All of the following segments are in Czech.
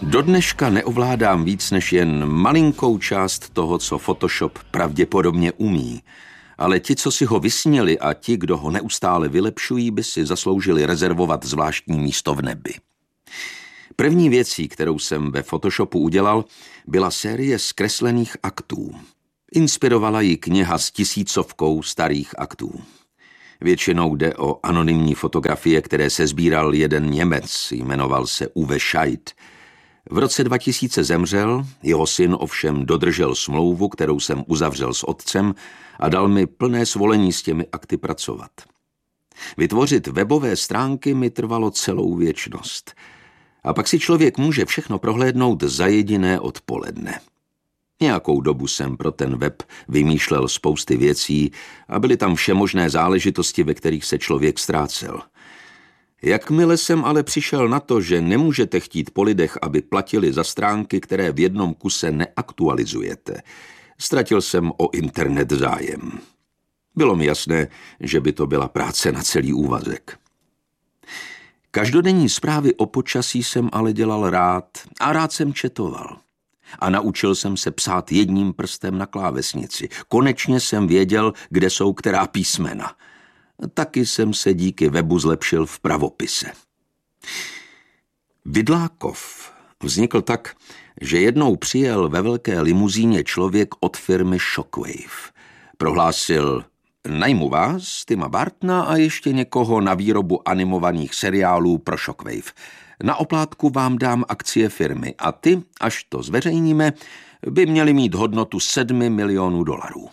Do dneška neovládám víc než jen malinkou část toho, co Photoshop pravděpodobně umí. Ale ti, co si ho vysnili, a ti, kdo ho neustále vylepšují, by si zasloužili rezervovat zvláštní místo v nebi. První věcí, kterou jsem ve Photoshopu udělal, byla série zkreslených aktů. Inspirovala ji kniha s 1000 starých aktů. Většinou jde o anonymní fotografie, které sesbíral jeden Němec, jmenoval se Uwe Scheidt. V roce 2000 zemřel, jeho syn ovšem dodržel smlouvu, kterou jsem uzavřel s otcem, a dal mi plné svolení s těmi akty pracovat. Vytvořit webové stránky mi trvalo celou věčnost. A pak si člověk může všechno prohlédnout za jediné odpoledne. Nějakou dobu jsem pro ten web vymýšlel spousty věcí a byly tam všemožné záležitosti, ve kterých se člověk ztrácel. Jakmile jsem ale přišel na to, že nemůžete chtít po lidech, aby platili za stránky, které v jednom kuse neaktualizujete, ztratil jsem o internet zájem. Bylo mi jasné, že by to byla práce na celý úvazek. Každodenní zprávy o počasí jsem ale dělal rád a rád jsem četoval. A naučil jsem se psát jedním prstem na klávesnici. Konečně jsem věděl, kde jsou která písmena. Taky jsem se díky webu zlepšil v pravopise. Vidlákov vznikl tak, že jednou přijel ve velké limuzíně člověk od firmy Shockwave. Prohlásil: najmu vás, Tima Bartna a ještě někoho na výrobu animovaných seriálů pro Shockwave. Na oplátku vám dám akcie firmy a ty, až to zveřejníme, by měly mít hodnotu $7 milionů.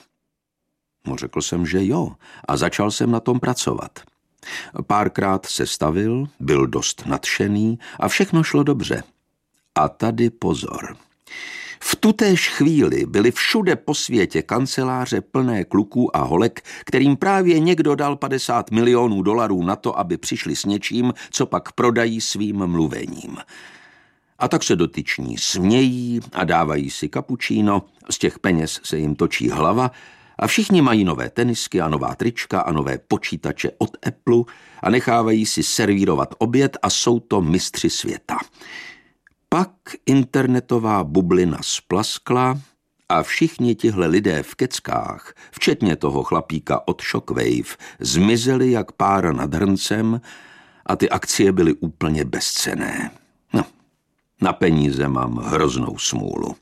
No, řekl jsem, že jo, a začal jsem na tom pracovat. Párkrát se stavil, byl dost nadšený a všechno šlo dobře. A tady pozor. V tutéž chvíli byly všude po světě kanceláře plné kluků a holek, kterým právě někdo dal $50 milionů na to, aby přišli s něčím, co pak prodají svým mluvením. A tak se dotyční smějí a dávají si kapučíno, z těch peněz se jim točí hlava a všichni mají nové tenisky a nová trička a nové počítače od Apple a nechávají si servírovat oběd a jsou to mistři světa. Pak internetová bublina splaskla a všichni tihle lidé v keckách, včetně toho chlapíka od Shockwave, zmizeli jak pára nad hrncem a ty akcie byly úplně bezcenné. No, na peníze mám hroznou smůlu.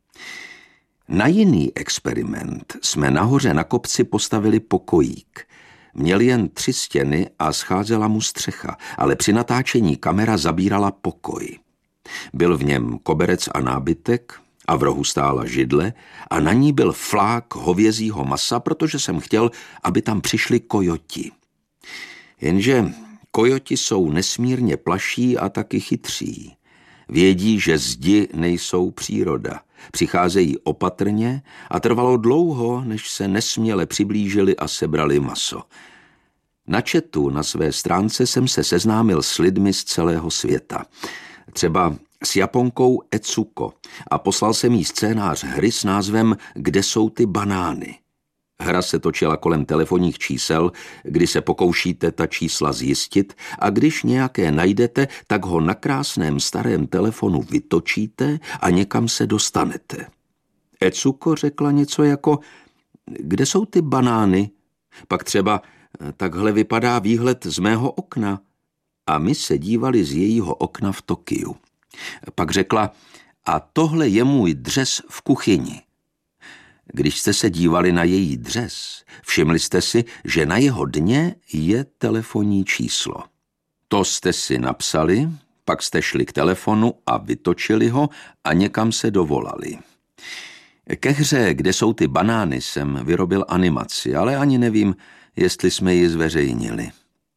Na jiný experiment jsme nahoře na kopci postavili pokojík. Měl jen 3 stěny a scházela mu střecha, ale při natáčení kamera zabírala pokoj. Byl v něm koberec a nábytek a v rohu stála židle a na ní byl flák hovězího masa, protože jsem chtěl, aby tam přišli kojoti. Jenže kojoti jsou nesmírně plaší a taky chytří. Vědí, že zdi nejsou příroda. Přicházejí opatrně a trvalo dlouho, než se nesměle přiblížili a sebrali maso. Na chatu na své stránce jsem se seznámil s lidmi z celého světa. Třeba s Japonkou Etsuko a poslal jsem jí scénář hry s názvem Kde jsou ty banány. Hra se točila kolem telefonních čísel, kdy se pokoušíte ta čísla zjistit a když nějaké najdete, tak ho na krásném starém telefonu vytočíte a někam se dostanete. Etsuko řekla něco jako: kde jsou ty banány? Pak třeba: takhle vypadá výhled z mého okna. A my se dívali z jejího okna v Tokiu. Pak řekla: a tohle je můj dřez v kuchyni. Když jste se dívali na její dřez, všimli jste si, že na jeho dně je telefonní číslo. To jste si napsali, pak jste šli k telefonu a vytočili ho a někam se dovolali. Ke hře Kde jsou ty banány jsem vyrobil animaci, ale ani nevím, jestli jsme ji zveřejnili.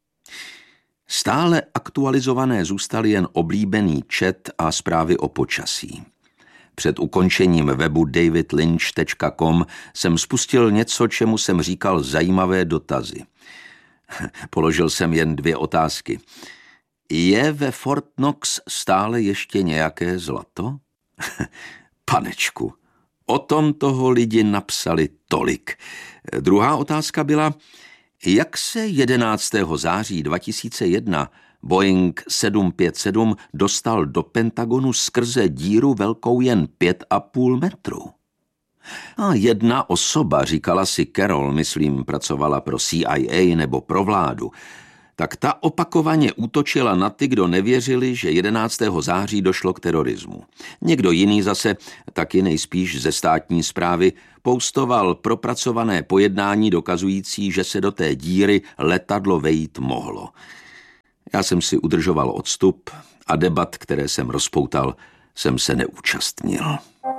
Stále aktualizované zůstaly jen oblíbený chat a zprávy o počasí. Před ukončením webu davidlynch.com jsem spustil něco, čemu jsem říkal zajímavé dotazy. Položil jsem jen 2 otázky. Je ve Fort Knox stále ještě nějaké zlato? Panečku, o tom toho lidi napsali tolik. Druhá otázka byla: jak se 11. září 2001 Boeing 757 dostal do Pentagonu skrze díru velkou jen 5,5 metru. A jedna osoba, říkala si Carol, myslím, pracovala pro CIA nebo pro vládu, tak ta opakovaně útočila na ty, kdo nevěřili, že 11. září došlo k terorismu. Někdo jiný zase, taky nejspíš ze státní správy, postoval propracované pojednání dokazující, že se do té díry letadlo vejít mohlo. Já jsem si udržoval odstup a debat, které jsem rozpoutal, jsem se neúčastnil.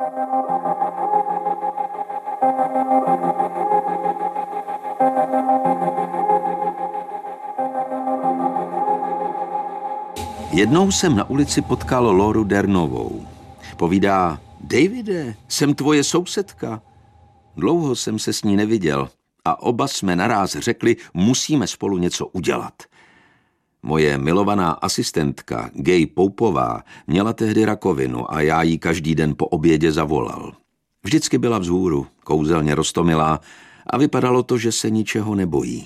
Jednou jsem na ulici potkal Lauru Dernovou. Povídá: Davide, jsem tvoje sousedka. Dlouho jsem se s ní neviděl a oba jsme naráz řekli, musíme spolu něco udělat. Moje milovaná asistentka, Gay Poupová, měla tehdy rakovinu a já jí každý den po obědě zavolal. Vždycky byla vzhůru, kouzelně roztomilá a vypadalo to, že se ničeho nebojí.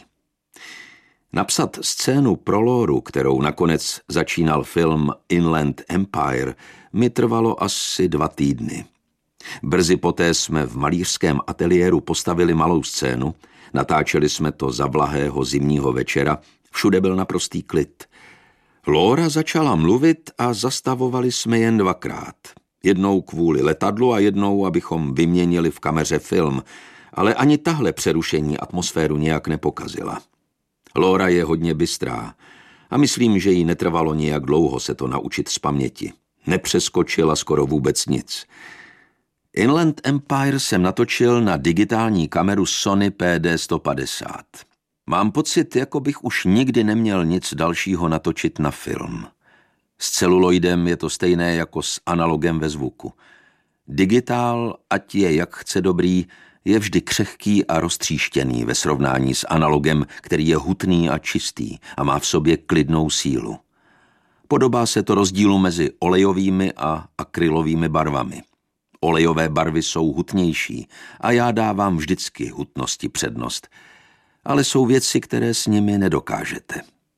Napsat scénu pro Lauru, kterou nakonec začínal film Inland Empire, mi trvalo asi 2 týdny. Brzy poté jsme v malířském ateliéru postavili malou scénu, natáčeli jsme to za vlahého zimního večera, všude byl naprostý klid. Laura začala mluvit a zastavovali jsme jen 2krát. Jednou kvůli letadlu a jednou, abychom vyměnili v kameře film, ale ani tahle přerušení atmosféru nějak nepokazila. Laura je hodně bystrá a myslím, že jí netrvalo nijak dlouho se to naučit z paměti. Nepřeskočila skoro vůbec nic. Inland Empire jsem natočil na digitální kameru Sony PD-150. Mám pocit, jako bych už nikdy neměl nic dalšího natočit na film. S celuloidem je to stejné jako s analogem ve zvuku. Digitál, ať je jak chce dobrý, je vždy křehký a roztříštěný ve srovnání s analogem, který je hutný a čistý a má v sobě klidnou sílu. Podobá se to rozdílu mezi olejovými a akrylovými barvami. Olejové barvy jsou hutnější a já dávám vždycky hutnosti přednost, ale jsou věci, které s nimi nedokážete.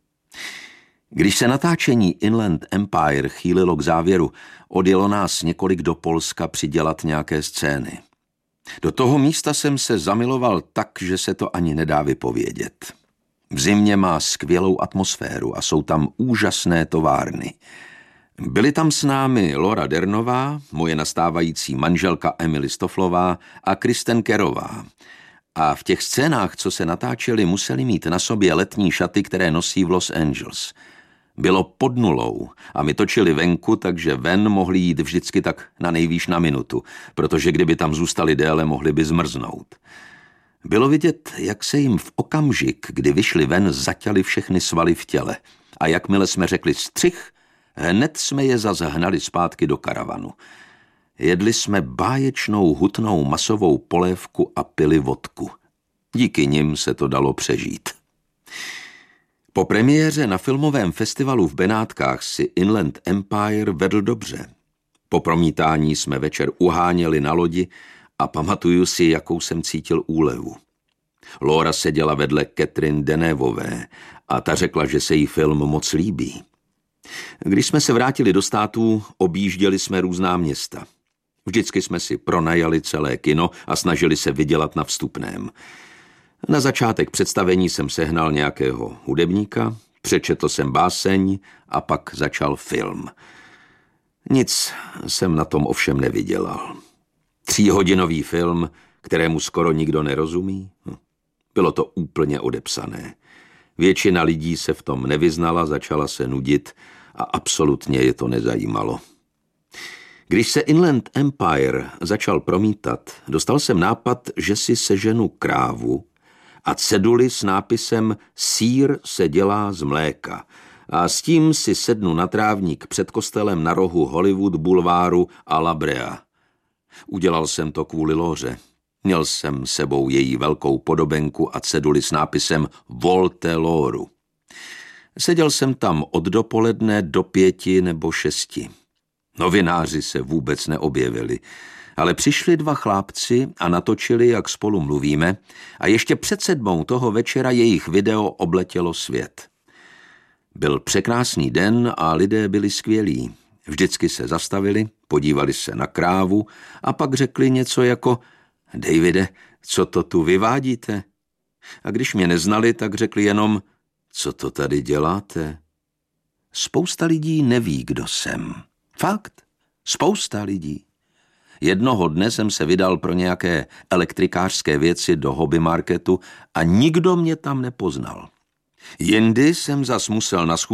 Když se natáčení Inland Empire chýlilo k závěru, odjelo nás několik do Polska přidělat nějaké scény. Do toho místa jsem se zamiloval tak, že se to ani nedá vypovědět. V zimě má skvělou atmosféru a jsou tam úžasné továrny. Byly tam s námi Laura Dernová, moje nastávající manželka Emily Stoflová a Kristen Kerová. A v těch scénách, co se natáčely, museli mít na sobě letní šaty, které nosí v Los Angeles. Bylo pod 0 a my točili venku, takže ven mohli jít vždycky tak na nejvýš na minutu, protože kdyby tam zůstali déle, mohli by zmrznout. Bylo vidět, jak se jim v okamžik, kdy vyšli ven, zaťaly všechny svaly v těle. A jakmile jsme řekli střih, hned jsme je zas hnali zpátky do karavanu. Jedli jsme báječnou hutnou masovou polévku a pili vodku. Díky nim se to dalo přežít. Po premiéře na filmovém festivalu v Benátkách si Inland Empire vedl dobře. Po promítání jsme večer uháněli na lodi a pamatuju si, jakou jsem cítil úlevu. Laura seděla vedle Catherine Denevové a ta řekla, že se jí film moc líbí. Když jsme se vrátili do států, objížděli jsme různá města. Vždycky jsme si pronajali celé kino a snažili se vydělat na vstupném. Na začátek představení jsem sehnal nějakého hudebníka, přečetl jsem báseň a pak začal film. Nic jsem na tom ovšem nevydělal. 3hodinový film, kterému skoro nikdo nerozumí? Bylo to úplně odepsané. Většina lidí se v tom nevyznala, začala se nudit a absolutně je to nezajímalo. Když se Inland Empire začal promítat, dostal jsem nápad, že si seženu krávu a ceduli s nápisem Sýr se dělá z mléka a s tím si sednu na trávník před kostelem na rohu Hollywood bulváru a La Brea. Udělal jsem to kvůli Lauře. Měl jsem sebou její velkou podobenku a ceduli s nápisem Volte Lauru. Seděl jsem tam od dopoledne do 5 nebo 6. Novináři se vůbec neobjevili, ale přišli 2 chlápci a natočili, jak spolu mluvíme, a ještě před 7 toho večera jejich video obletělo svět. Byl překrásný den a lidé byli skvělí. Vždycky se zastavili, podívali se na krávu a pak řekli něco jako: Davide, co to tu vyvádíte? A když mě neznali, tak řekli jenom: Co to tady děláte? Spousta lidí neví, kdo jsem. Fakt, spousta lidí. Jednoho dne jsem se vydal pro nějaké elektrikářské věci do hobby marketu a nikdo mě tam nepoznal. Jindy jsem zas musel na schůzku